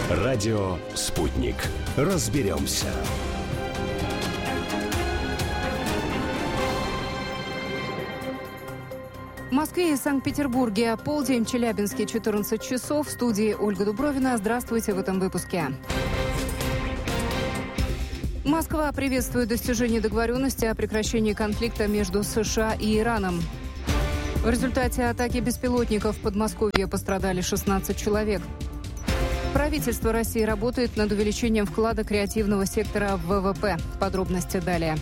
Радио «Спутник». Разберемся. В Москве и Санкт-Петербурге полдень, в Челябинске 14 часов. В студии Ольга Дубровина. Здравствуйте в этом выпуске. Москва приветствует достижение договоренности о прекращении конфликта между США и Ираном. В результате атаки беспилотников в Подмосковье пострадали 16 человек. Правительство России работает над увеличением вклада креативного сектора в ВВП. Подробности далее.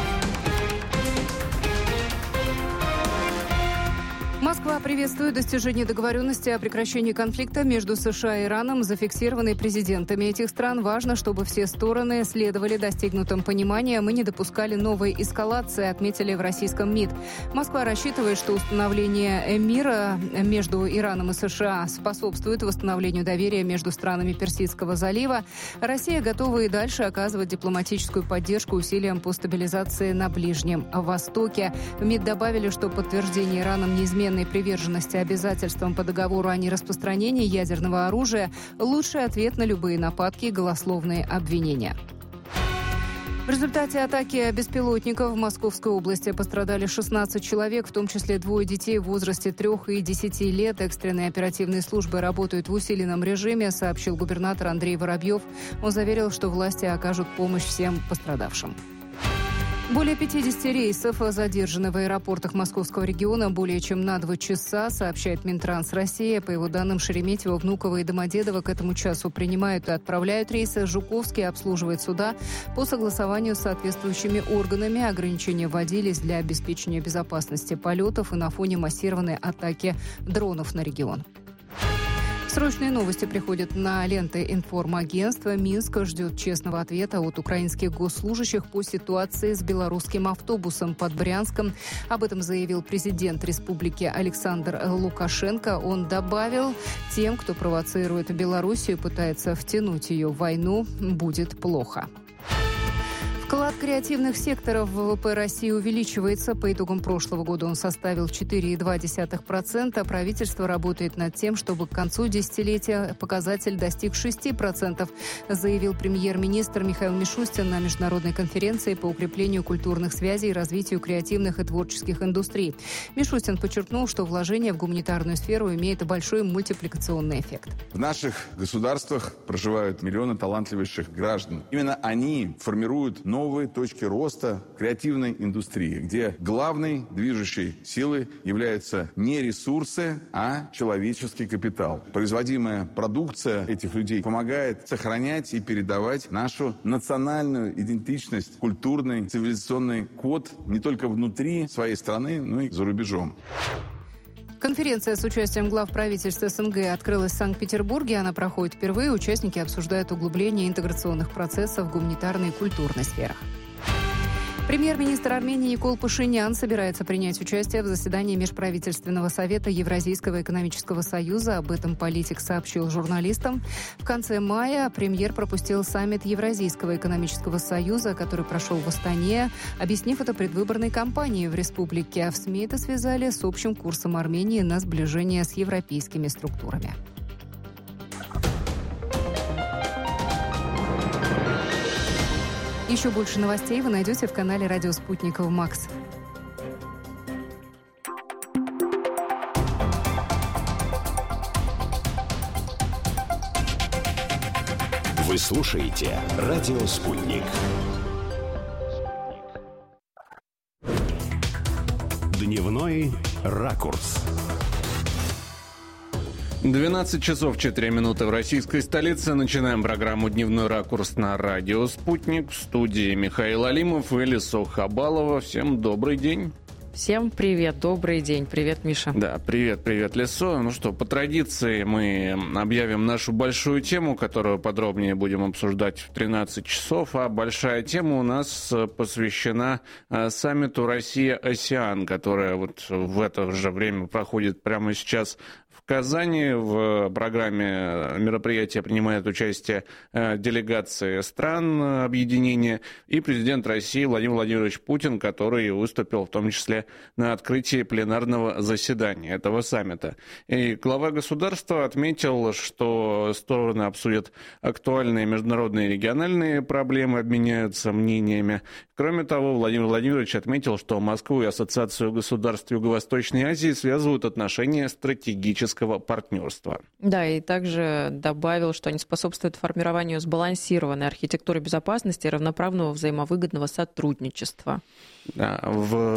Москва приветствует достижение договоренности о прекращении конфликта между США и Ираном, зафиксированной президентами этих стран. Важно, чтобы все стороны следовали достигнутым пониманиям и не допускали новой эскалации, отметили в российском МИД. Москва рассчитывает, что установление мира между Ираном и США способствует восстановлению доверия между странами Персидского залива. Россия готова и дальше оказывать дипломатическую поддержку усилиям по стабилизации на Ближнем Востоке. В МИД добавили, что подтверждение Ираном неизменной приверженности обязательствам по договору о нераспространении ядерного оружия – лучший ответ на любые нападки и голословные обвинения. В результате атаки беспилотников в Московской области пострадали 16 человек, в том числе 2 детей в возрасте 3 и 10 лет. Экстренные оперативные службы работают в усиленном режиме, сообщил губернатор Андрей Воробьев. Он заверил, что власти окажут помощь всем пострадавшим. Более 50 рейсов задержаны в аэропортах Московского региона более чем на 2 часа, сообщает Минтранс России. По его данным, Шереметьево, Внуково и Домодедово к этому часу принимают и отправляют рейсы. Жуковский обслуживает суда по согласованию с соответствующими органами. Ограничения вводились для обеспечения безопасности полетов и на фоне массированной атаки дронов на регион. Срочные новости приходят на ленты информагентства. Минск ждет честного ответа от украинских госслужащих по ситуации с белорусским автобусом под Брянском. Об этом заявил президент республики Александр Лукашенко. Он добавил, тем, кто провоцирует Белоруссию и пытается втянуть ее в войну, будет плохо. Вклад креативных секторов в ВВП России увеличивается. По итогам прошлого года он составил 4,2%. Правительство работает над тем, чтобы к концу десятилетия показатель достиг 6%, заявил премьер-министр Михаил Мишустин на международной конференции по укреплению культурных связей и развитию креативных и творческих индустрий. Мишустин подчеркнул, что вложение в гуманитарную сферу имеет большой мультипликационный эффект. В наших государствах проживают миллионы талантливейших граждан. Именно они формируют новые точки роста креативной индустрии, где главной движущей силой являются не ресурсы, а человеческий капитал. Производимая продукция этих людей помогает сохранять и передавать нашу национальную идентичность, культурный, цивилизационный код не только внутри своей страны, но и за рубежом. Конференция с участием глав правительств СНГ открылась в Санкт-Петербурге. Она проходит впервые. Участники обсуждают углубление интеграционных процессов в гуманитарной и культурной сферах. Премьер-министр Армении Никол Пашинян собирается принять участие в заседании Межправительственного совета Евразийского экономического союза. Об этом политик сообщил журналистам. В конце мая премьер пропустил саммит Евразийского экономического союза, который прошел в Астане, объяснив это предвыборной кампанией в республике. А в СМИ это связали с общим курсом Армении на сближение с европейскими структурами. Еще больше новостей вы найдете в канале «Радио Спутников Макс». Вы слушаете «Радио Спутник». Дневной ракурс. 12 часов 4 минуты в российской столице. Начинаем программу «Дневной ракурс» на радио «Спутник». В студии Михаил Алимов и Лисо Хабалова. Всем добрый день. Всем привет, добрый день. Привет, Миша. Да, привет, Лисо. Ну что, по традиции мы объявим нашу большую тему, которую подробнее будем обсуждать в 13 часов. А большая тема у нас посвящена саммиту Россия-АСЕАН, которая вот в это же время проходит прямо сейчас в Казани. В программе мероприятия принимают участие делегации стран объединения и президент России Владимир Владимирович Путин, который выступил в том числе на открытии пленарного заседания этого саммита. И глава государства отметил, что стороны обсудят актуальные международные и региональные проблемы, обменяются мнениями. Кроме того, Владимир Владимирович отметил, что Москву и Ассоциацию государств Юго-Восточной Азии связывают отношения стратегического партнерства. Да, и также добавил, что они способствуют формированию сбалансированной архитектуры безопасности и равноправного взаимовыгодного сотрудничества. Да, в